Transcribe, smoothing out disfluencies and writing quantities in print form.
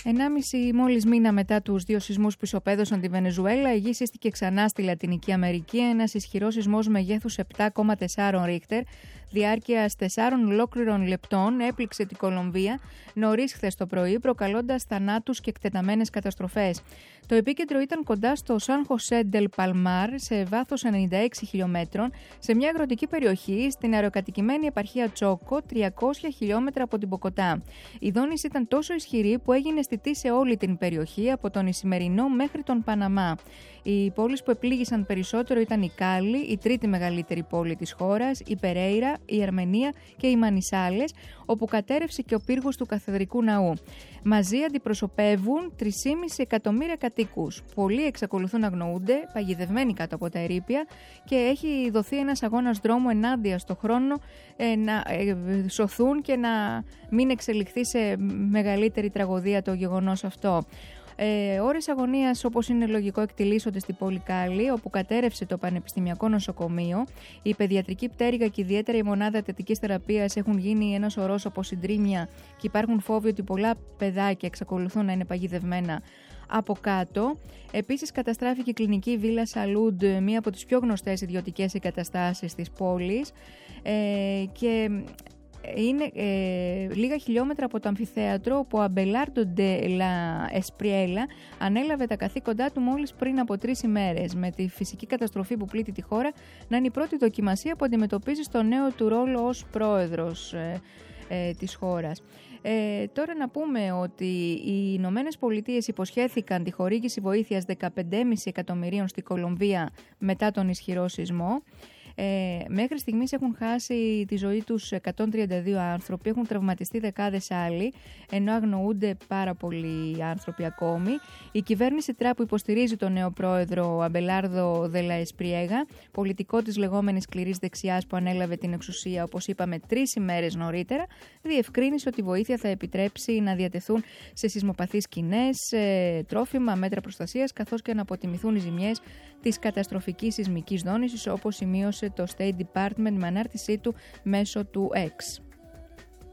1,5 μόλις μήνα μετά τους 2 σεισμούς που ισοπαίδωσαν τη Βενεζουέλα, η γη σύστηκε ξανά στη Λατινική Αμερική. Ένας ισχυρός σεισμός μεγέθους 7,4 ρίχτερ, διάρκειας 4 ολόκληρων λεπτών, έπληξε την Κολομβία νωρίς χθες το πρωί, προκαλώντας θανάτους και εκτεταμένες καταστροφές. Το επίκεντρο ήταν κοντά στο Σαν Χωσέ ντελ Παλμάρ, σε βάθος 96 χιλιόμετρων, σε μια αγροτική περιοχή στην αεροκατοικημένη επαρχία Τσόκο, 300 χιλιόμετρα από την Μποκοτά. Η δόνηση ήταν τόσο ισχυρή που έγινε αισθητή σε όλη την περιοχή, από τον Ισημερινό μέχρι τον Παναμά. Οι πόλεις που επλήγησαν περισσότερο ήταν η Κάλι, η τρίτη μεγαλύτερη πόλη της χώρας, η Περέιρα, η Αρμενία και οι Μανισάλες, όπου κατέρευσε και ο πύργος του Καθεδρικού Ναού. Μαζί αντιπροσωπεύουν 3,5 εκατομμύρια κατοίκους. Πολλοί εξακολουθούν να αγνοούνται, παγιδευμένοι κάτω από τα ερείπια, και έχει δοθεί ένας αγώνας δρόμου ενάντια στο χρόνο να σωθούν και να μην εξελιχθεί σε μεγαλύτερη τραγωδία το γεγονός αυτό. Ώρες αγωνίας, όπως είναι λογικό, εκτιλήσονται στην πόλη Κάλι, όπου κατέρευσε το Πανεπιστημιακό Νοσοκομείο. Η παιδιατρική πτέρυγα και ιδιαίτερα η μονάδα αιτητικής θεραπείας έχουν γίνει ένας ορός από συντρίμμια και υπάρχουν φόβοι ότι πολλά παιδάκια εξακολουθούν να είναι παγιδευμένα από κάτω. Επίσης καταστράφηκε η κλινική Βίλα Σαλούντ, μία από τις πιο γνωστές ιδιωτικές εγκαταστάσεις της πόλης, και είναι λίγα χιλιόμετρα από το αμφιθέατρο, όπου ο Αμπελάρντο ντε λα Εσπριέλα ανέλαβε τα καθήκοντά του μόλις πριν από 3 ημέρες, με τη φυσική καταστροφή που πλήττει τη χώρα να είναι η πρώτη δοκιμασία που αντιμετωπίζει στο νέο του ρόλο ως πρόεδρος της χώρας. Τώρα να πούμε ότι οι Ηνωμένες Πολιτείες υποσχέθηκαν τη χορήγηση βοήθειας 15,5 εκατομμυρίων στη Κολομβία μετά τον ισχυρό σεισμό. Μέχρι στιγμής έχουν χάσει τη ζωή τους 132 άνθρωποι, έχουν τραυματιστεί δεκάδες άλλοι, ενώ αγνοούνται πάρα πολλοί άνθρωποι ακόμη. Η κυβέρνηση Τράπου υποστηρίζει τον νέο πρόεδρο Αμπελάρδο δε λα Εσπριέγα, πολιτικό της λεγόμενης σκληρής δεξιάς που ανέλαβε την εξουσία, όπως είπαμε, 3 ημέρες νωρίτερα. Διευκρίνησε ότι η βοήθεια θα επιτρέψει να διατεθούν σε σεισμοπαθείς σκηνές τρόφιμα, μέτρα προστασίας, καθώς και να αποτιμηθούν οι ζημιές της καταστροφικής σεισμικής δόνησης, όπως σημείωσε το State Department με ανάρτησή του μέσω του X.